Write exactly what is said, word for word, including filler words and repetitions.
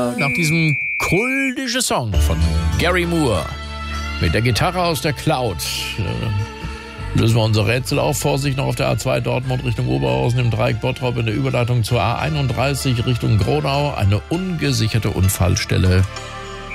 Nach diesem kultischen Song von Gary Moore mit der Gitarre aus der Cloud äh, lösen wir unser Rätsel auf. Vorsicht noch auf der A zwei Dortmund Richtung Oberhausen im Dreieck Bottrop in der Überleitung zur A einunddreißig Richtung Gronau. Eine ungesicherte Unfallstelle.